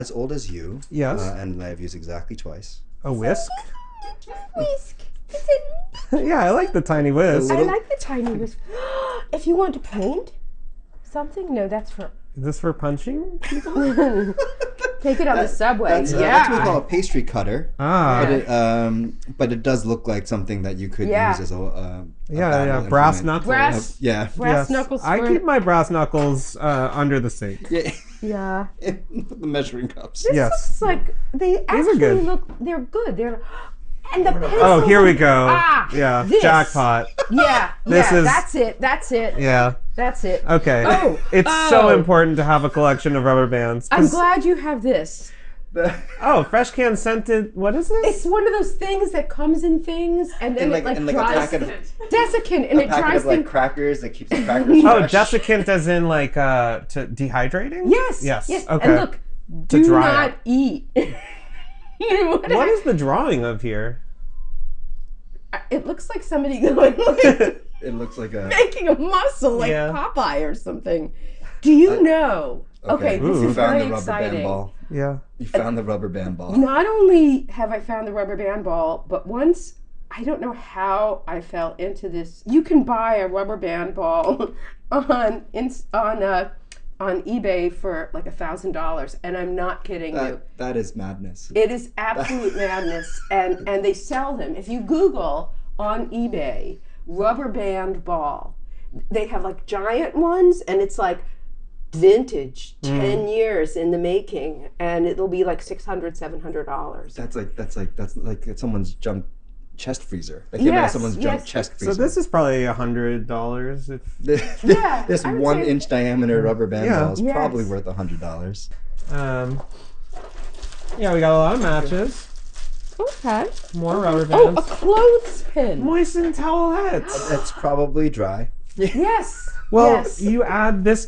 as old as you. Yes. And I've used exactly twice. A whisk? Whisk. Is it? Yeah, I like the tiny whisk. I like the tiny whisk. If you want to paint something, no, that's for. Is this for punching people? Take it on the subway. That's what we call a pastry cutter. Ah. But it does look like something that you could Yeah. use as a Yeah, brass implement. knuckles. Yeah. Brass knuckles. I for- keep my brass knuckles under the sink. Yeah. Yeah. The measuring cups. This Yes. looks like they actually good. look. They're good. They're. And the pencil. Oh, here we go. Ah, Yeah, this. jackpot. Yeah. This yeah. is- That's it. That's it. Yeah. That's it. Okay. Oh, It's oh. so important to have a collection of rubber bands. I'm 'cause- glad you have this. Oh, fresh can scented. What is this? It's one of those things that comes in things, and then it like a dries. packet of, Desiccant, and it packet dries of like things. crackers that keeps the crackers Oh, fresh. desiccant as in like to dehydrating? Yes. Yes. Yes. Okay. And look, do dry not it. eat. You know What is the drawing of here? It looks like somebody going It looks like a. making a muscle like Yeah. Popeye or something. Do you know? Okay, this You is found very the rubber exciting. band ball. Yeah. You found the rubber band ball. Not only have I found the rubber band ball, but once I don't know how I fell into this. You can buy a rubber band ball on eBay for like $1,000, and I'm not kidding you. That is madness. It is absolute madness, and they sell them. If you Google on eBay rubber band ball, they have like giant ones, and it's like vintage, 10 years in the making, and it'll be like $600, $700. That's like someone's junk chest freezer. That came out of Yes, someone's yes. junk chest freezer. So this is probably $100 if. Yeah, This I would 1 say- inch diameter rubber band Yeah. ball is Yes. probably worth $100. Yeah, we got a lot of matches. Okay. More rubber Oh, bands. a clothespin. Moistened towelettes. It's probably dry. Yes. Well, yes. you add this